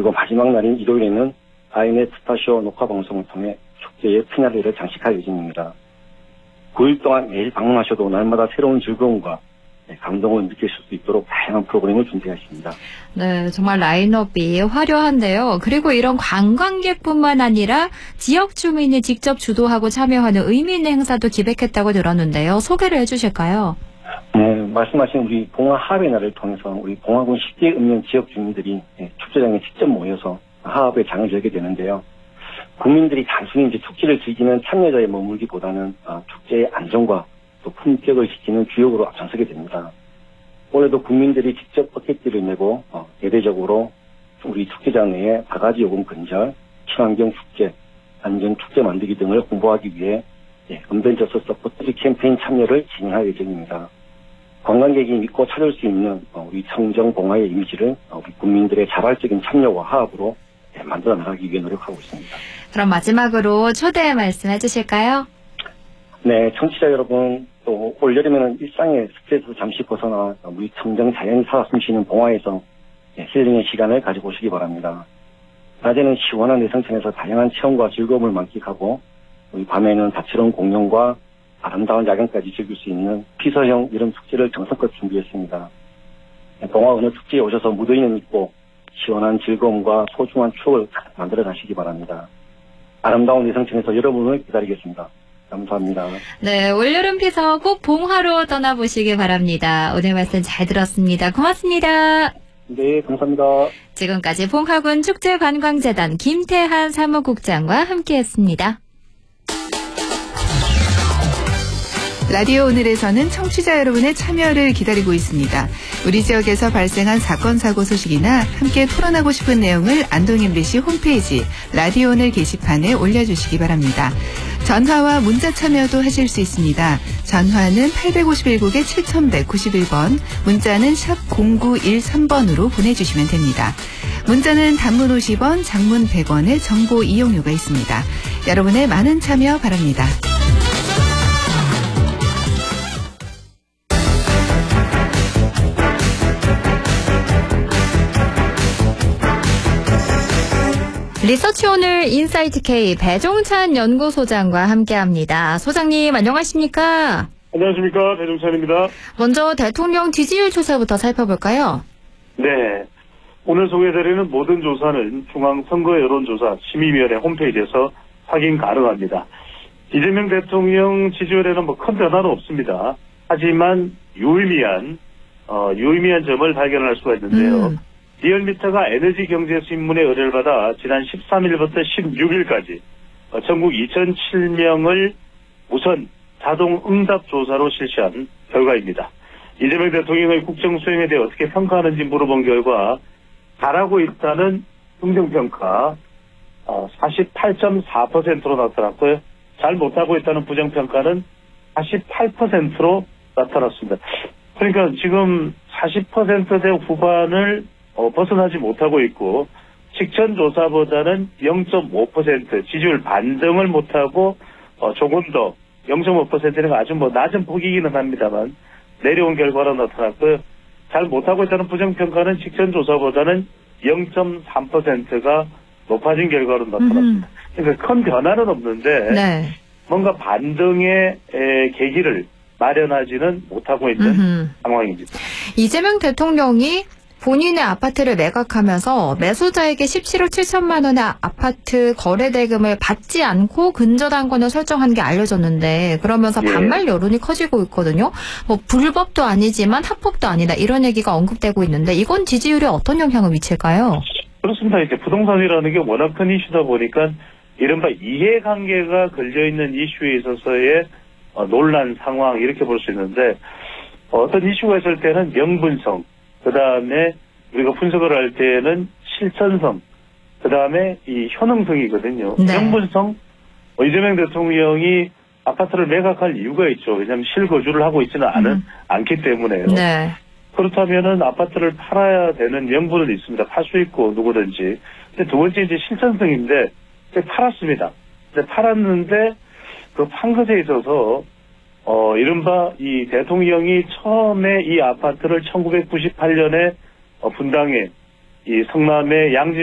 그리고 마지막 날인 일요일에는 아이넷 스타쇼 녹화 방송을 통해 축제의 피날레를 장식할 예정입니다. 9일 동안 매일 방문하셔도 날마다 새로운 즐거움과 감동을 느끼실 수 있도록 다양한 프로그램을 준비하십니다. 네, 정말 라인업이 화려한데요. 그리고 이런 관광객뿐만 아니라 지역 주민이 직접 주도하고 참여하는 의미 있는 행사도 기획했다고 들었는데요. 소개를 해주실까요? 네, 말씀하신 우리 봉화 하합의 날을 통해서 우리 봉화군 10개 읍면 지역 주민들이 축제장에 직접 모여서 하합의 장을 열게 되는데요. 국민들이 단순히 이제 축제를 즐기는 참여자에 머물기보다는 축제의 안전과 또 품격을 지키는 주역으로 앞장서게 됩니다. 올해도 국민들이 직접 버킷띠를 메고 예대적으로 우리 축제장 내에 바가지 요금 근절, 친환경 축제, 안전 축제 만들기 등을 홍보하기 위해 언벤져스 서포트 캠페인 참여를 진행할 예정입니다. 관광객이 믿고 찾을 수 있는 우리 청정 봉화의 이미지를 우리 국민들의 자발적인 참여와 화합으로 만들어 나가기 위해 노력하고 있습니다. 그럼 마지막으로 초대 말씀해 주실까요? 네, 청취자 여러분, 또 올여름에는 일상의 스트레스에서 잠시 벗어나 우리 청정 자연이 살아 숨쉬는 봉화에서 힐링의 시간을 가져보시기 바랍니다. 낮에는 시원한 내성천에서 다양한 체험과 즐거움을 만끽하고 우리 밤에는 다채로운 공연과 아름다운 야경까지 즐길 수 있는 피서형 이런 축제를 정성껏 준비했습니다. 봉화 어느 축제에 오셔서 무더위는 잊고 시원한 즐거움과 소중한 추억을 만들어 가시기 바랍니다. 아름다운 내성천에서 여러분을 기다리겠습니다. 감사합니다. 네, 올여름 피서 꼭 봉화로 떠나보시기 바랍니다. 오늘 말씀 잘 들었습니다. 고맙습니다. 네, 감사합니다. 지금까지 봉화군 축제관광재단 김태한 사무국장과 함께했습니다. 라디오 오늘에서는 청취자 여러분의 참여를 기다리고 있습니다. 우리 지역에서 발생한 사건, 사고 소식이나 함께 토론하고 싶은 내용을 안동 MBC 홈페이지 라디오 오늘 게시판에 올려주시기 바랍니다. 전화와 문자 참여도 하실 수 있습니다. 전화는 851국에 7191번, 문자는 샵 0913번으로 보내주시면 됩니다. 문자는 단문 50원, 장문 100원의 정보 이용료가 있습니다. 여러분의 많은 참여 바랍니다. 리서치 오늘 인사이트 K 배종찬 연구소장과 함께합니다. 소장님 안녕하십니까? 안녕하십니까, 배종찬입니다. 먼저 대통령 지지율 조사부터 살펴볼까요? 네, 오늘 소개해드리는 모든 조사는 중앙선거여론조사 심의위원회 홈페이지에서 확인 가능합니다. 이재명 대통령 지지율에는 큰 변화는 없습니다. 하지만 유의미한 점을 발견할 수가 있는데요. 리얼미터가 에너지경제신문의 의뢰를 받아 지난 13일부터 16일까지 전국 2007명을 우선 자동 응답 조사로 실시한 결과입니다. 이재명 대통령의 국정 수행에 대해 어떻게 평가하는지 물어본 결과 잘하고 있다는 긍정평가 48.4%로 나타났고요. 잘 못하고 있다는 부정평가는 48%로 나타났습니다. 그러니까 지금 40%대 후반을 벗어나지 못하고 있고 직전 조사보다는 0.5% 지지율 반등을 못하고 조금 더 0.5%는 아주 낮은 폭이기는 합니다만 내려온 결과로 나타났고요. 잘 못하고 있다는 부정평가는 직전 조사보다는 0.3%가 높아진 결과로 나타났습니다. 그러니까 큰 변화는 없는데 네. 뭔가 반등의 계기를 마련하지는 못하고 있는 상황입니다. 이재명 대통령이 본인의 아파트를 매각하면서 매수자에게 17억 7천만 원의 아파트 거래 대금을 받지 않고 근저당권을 설정한 게 알려졌는데 그러면서 반발 여론이 커지고 있거든요. 불법도 아니지만 합법도 아니다 이런 얘기가 언급되고 있는데 이건 지지율에 어떤 영향을 미칠까요? 그렇습니다. 이제 부동산이라는 게 워낙 큰 이슈다 보니까 이른바 이해관계가 걸려있는 이슈에 있어서의 논란 상황 이렇게 볼 수 있는데 어떤 이슈가 있을 때는 명분성 그 다음에 우리가 분석을 할 때는 실천성, 그 다음에 이 효능성이거든요. 네. 명분성, 이재명 대통령이 아파트를 매각할 이유가 있죠. 왜냐하면 실거주를 하고 있지는 않기 때문에요. 네. 그렇다면은 아파트를 팔아야 되는 명분은 있습니다. 팔 수 있고 누구든지. 근데 두 번째 이제 실천성인데 팔았습니다. 근데 팔았는데 그 판 것에 있어서 이른바 이 대통령이 처음에 이 아파트를 1998년에 분당에 이 성남의 양지